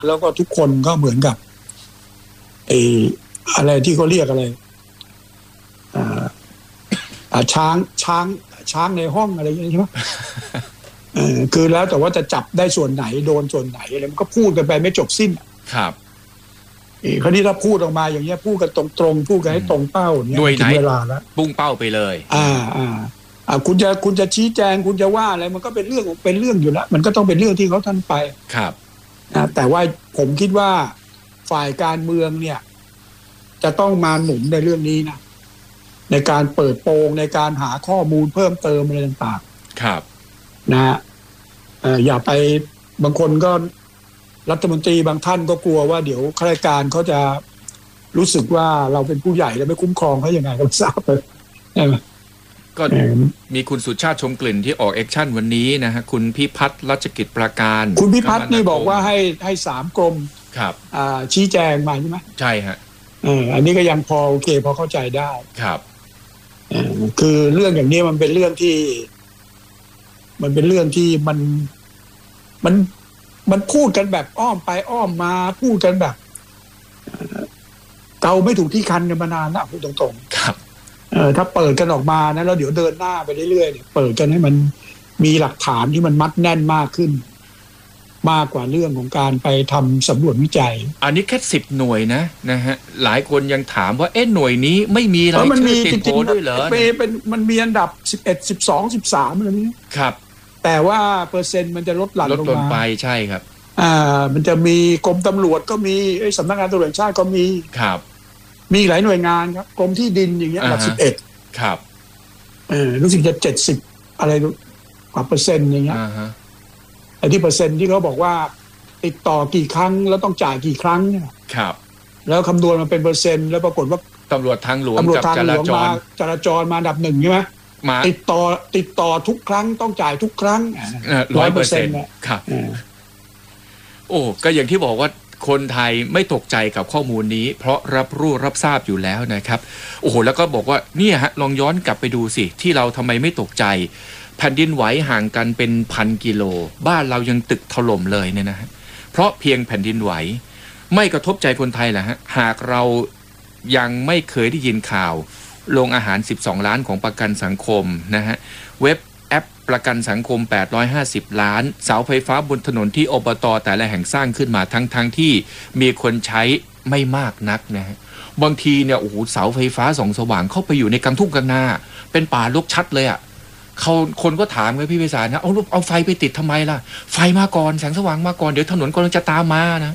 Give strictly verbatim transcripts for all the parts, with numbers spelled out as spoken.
แล้วก็ทุกคนก็เหมือนกับไอ้อะไรที่เขาเรียกอะไรอ่าอ่าช้างช้างช้างในห้องอะไรอย่างนี้ใช่ไหมเออคือแล้วแต่ว่าจะจับได้ส่วนไหนโดนส่วนไหนอะไรมันก็พูดกันไปไม่จบสิ้นครับเออคราวนี้ถ้าพูดออกมาอย่างเงี้ยพูดกันตรงๆพูดกันให้ตรงเป้าเนี่ยถึงเวลาแล้วปุ้งเป้าไปเลยอ่าอ่าอ่าคุณจะคุณจะชี้แจงคุณจะว่าอะไรมันก็เป็นเรื่องเป็นเรื่องอยู่แล้วมันก็ต้องเป็นเรื่องที่เขาท่านไปครับนะแต่ว่าผมคิดว่าฝ่ายการเมืองเนี่ยจะต้องมาหนุนในเรื่องนี้นะในการเปิดโปงในการหาข้อมูลเพิ่มเติมอะไรต่างๆครับนะฮะเอ่ออย่าไปบางคนก็รัฐมนตรีบางท่านก็กลัวว่าเดี๋ยวข้าราชการเขาจะรู้สึกว่าเราเป็นผู้ใหญ่แล้วไม่คุ้มครองเขายังไงก็ไม่ทราบเลยใช่ไหมก็มีคุณสุชาติชมกลิ่นที่ออกแอคชั่นวันนี้นะฮะคุณพิพัฒน์รัชกิจประการคุณพิพัฒน์นี่บอกว่าให้ให้สามกรมครับอ่าชี้แจงมาใช่ไหมใช่ฮะเอออันนี้ก็ยังพอโอเคพอเข้าใจได้ครับเออคือเรื่องอย่างนี้มันเป็นเรื่องที่มันเป็นเรื่องที่มันมันมันพูดกันแบบอ้อมไปอ้อมมาพูดกันแบบเกาไม่ถูกที่คันกันมานานแล้วพูดตรงๆครับเออถ้าเปิดกันออกมานะแล้วเดี๋ยวเดินหน้าไปเรื่อยๆเนี่ยเปิดกันให้มันมีหลักฐานที่มันมัดแน่นมากขึ้นมากกว่าเรื่องของการไปทำสำรวจวิจัยอันนี้แค่สิบหน่วยนะนะฮะหลายคนยังถามว่าเอ๊ะหน่วยนี้ไม่มีรายชื่อติดโผด้วยเหรอเป็นมันมีอันดับสิบเอ็ด สิบสอง สิบสามอะไรนี้ครับแต่ว่าเปอร์เซ็นต์มันจะลดหลั่นลงมาลดลงไปใช่ครับอ่ามันจะมีกรมตำรวจก็มีสำนักงานตำรวจแห่งชาติก็มีครับมีหลายหน่วยงานครับกรมที่ดินอย่างเงี้ยอันดับสิบเอ็ดครับเออรู้สึกจะเจ็ดสิบอะไรกว่าเปอร์เซ็นต์อย่างเงี้ยไอ้ที่เปอร์เซ็นต์ที่เขาบอกว่าติดต่อกี่ครั้งแล้วต้องจ่ายกี่ครั้งเนี่ยครับแล้วคำนวณมาเป็นเปอร์เซ็นต์แล้วปรากฏว่าตำรวจทางหลวงกับจราจรจราจรมาอันดับหนึ่งใช่ไหมติดต่อติดต่อทุกครั้งต้องจ่ายทุกครั้งร้อยเปอร์เซ็นต์ครับโอ้ก็อย่างที่บอกว่าคนไทยไม่ตกใจกับข้อมูลนี้เพราะรับรู้รับทราบอยู่แล้วนะครับโอ้โหแล้วก็บอกว่าเนี่ยฮะลองย้อนกลับไปดูสิที่เราทำไมไม่ตกใจแผ่นดินไหวห่างกันเป็นพันกิโลบ้านเรายังตึกถล่มเลยเนี่ยนะฮะเพราะเพียงแผ่นดินไหวไม่กระทบใจคนไทยแหละฮะหากเรายังไม่เคยได้ยินข่าวโรงอาหารสิบสองล้านของประกันสังคมนะฮะเว็บแอปประกันสังคมแปดร้อยห้าสิบล้านเสาไฟฟ้าบนถนนที่อบต.แต่ละแห่งสร้างขึ้นมาทั้งๆ ท, ที่มีคนใช้ไม่มากนักนะฮะบางทีเนี่ยโอ้โหเสาไฟฟ้าส่องสว่างเข้าไปอยู่ในกลางทุ่งกลางนาเป็นป่ารกชัดเลยอ่ะเขาคนก็ถามไงพี่ไพศาลนะเอาเอาไฟไปติดทำไมล่ะไฟมาก่อนแสงสว่างมาก่อนเดี๋ยวถนนกำลังจะตามมานะ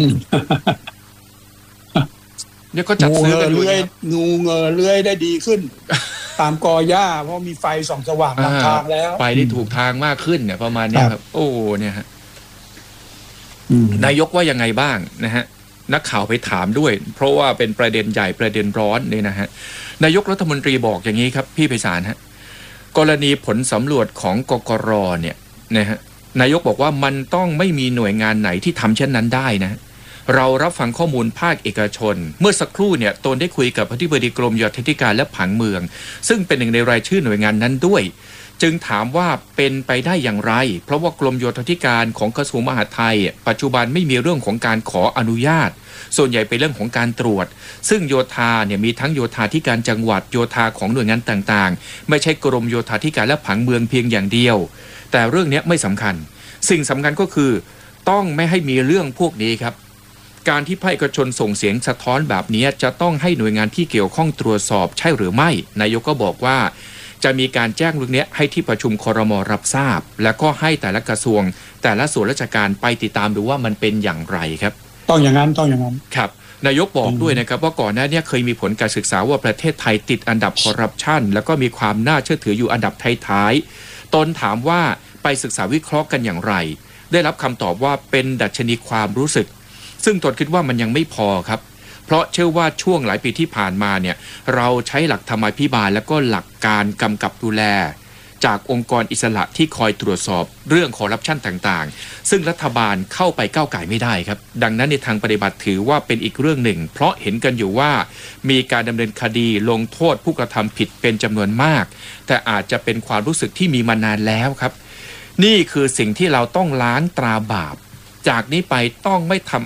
เนี่ยก็จัดซื้อกันอยู่เนี่ยงูเงยเลื้อยได้ดีขึ้นตามกอหญ้าเพราะมีไฟส่องสว่างนำทางแล้วไปได้ถูกทางมากขึ้นเนี่ยประมาณนี้ครับโอ้เนี่ยฮะนายกว่ายังไงบ้างนะฮะนักข่าวไปถามด้วยเพราะว่าเป็นประเด็นใหญ่ประเด็นร้อนเนี่ยนะฮะนายกรัฐมนตรีบอกอย่างนี้ครับพี่ไพศาลฮะกรณีผลสำรวจของกกร.เนี่ยนะฮะนายกบอกว่ามันต้องไม่มีหน่วยงานไหนที่ทำเช่นนั้นได้นะเรารับฟังข้อมูลภาคเอกชนเมื่อสักครู่เนี่ยตนได้คุยกับอธิบดีกรมโยธาธิการและผังเมืองซึ่งเป็นหนึ่งในรายชื่อหน่วยงานนั้นด้วยจึงถามว่าเป็นไปได้อย่างไรเพราะว่ากรมโยธาธิการของกระทรวงมหาดไทยปัจจุบันไม่มีเรื่องของการขออนุญาตส่วนใหญ่เป็นเรื่องของการตรวจซึ่งโยธาเนี่ยมีทั้งโยธาธิการจังหวัดโยธาของหน่วยงานต่างๆไม่ใช่กรมโยธาธิการและผังเมืองเพียงอย่างเดียวแต่เรื่องนี้ไม่สำคัญสิ่งสำคัญก็คือต้องไม่ให้มีเรื่องพวกนี้ครับการที่ภาคเอกชนส่งเสียงสะท้อนแบบนี้จะต้องให้หน่วยงานที่เกี่ยวข้องตรวจสอบใช่หรือไม่นายกก็บอกว่าจะมีการแจ้งเรื่องนี้ให้ที่ประชุมครม.รับทราบแล้วก็ให้แต่ละกระทรวงแต่ละส่วนราชการไปติดตามดูว่ามันเป็นอย่างไรครับต้องอย่างนั้นต้องอย่างนั้นครับนายกบอกด้วยนะครับว่าก่อนหน้านี้เคยมีผลการศึกษาว่าประเทศไทยติดอันดับคอร์รัปชันแล้วก็มีความน่าเชื่อถืออยู่อันดับท้ายๆตนถามว่าไปศึกษาวิเคราะห์กันอย่างไรได้รับคำตอบว่าเป็นดัชนีความรู้สึกซึ่งตนคิดว่ามันยังไม่พอครับเพราะเชื่อว่าช่วงหลายปีที่ผ่านมาเนี่ยเราใช้หลักธรรมาภิบาลและก็หลักการกำกับดูแลจากองค์กรอิสระที่คอยตรวจสอบเรื่องคอร์รัปชันต่างๆซึ่งรัฐบาลเข้าไปก้าวไก่ไม่ได้ครับดังนั้นในทางปฏิบัติถือว่าเป็นอีกเรื่องหนึ่งเพราะเห็นกันอยู่ว่ามีการดำเนินคดีลงโทษผู้กระทำผิดเป็นจำนวนมากแต่อาจจะเป็นความรู้สึกที่มีมานานแล้วครับนี่คือสิ่งที่เราต้องล้างตราบาปจากนี้ไปต้องไม่ท